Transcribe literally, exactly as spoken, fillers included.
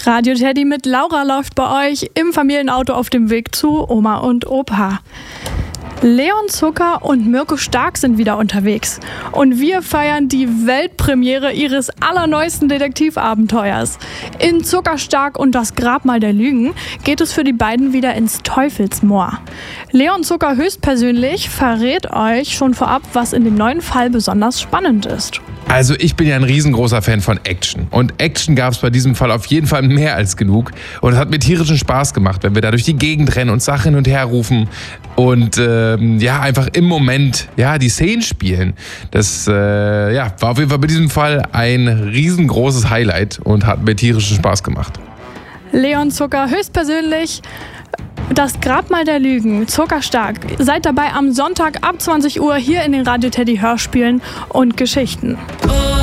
Radio Teddy mit Laura läuft bei euch im Familienauto auf dem Weg zu Oma und Opa. Leon Zucker und Mirko Stark sind wieder unterwegs. Und wir feiern die Weltpremiere ihres allerneuesten Detektivabenteuers. In Zuckerstark und das Grabmal der Lügen geht es für die beiden wieder ins Teufelsmoor. Leon Zucker höchstpersönlich verrät euch schon vorab, was in dem neuen Fall besonders spannend ist. Also ich bin ja ein riesengroßer Fan von Action. Und Action gab es bei diesem Fall auf jeden Fall mehr als genug. Und es hat mir tierischen Spaß gemacht, wenn wir da durch die Gegend rennen und Sachen hin und her rufen. Und ähm, ja, einfach im Moment ja, die Szenen spielen. Das äh, ja, war auf jeden Fall bei diesem Fall ein riesengroßes Highlight und hat mir tierischen Spaß gemacht. Leon Zucker höchstpersönlich. Das Grabmal der Lügen, Zuckerstark. Seid dabei am Sonntag ab zwanzig Uhr hier in den Radio Teddy Hörspielen und Geschichten.